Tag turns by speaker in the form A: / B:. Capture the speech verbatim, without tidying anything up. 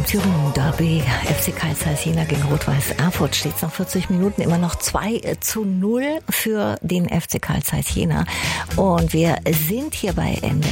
A: Thüringen Derby, F C Carl Zeiss Jena gegen Rot-Weiß Erfurt, steht es nach vierzig Minuten immer noch zwei zu null für den F C Carl Zeiss Jena. Und wir sind hier bei N D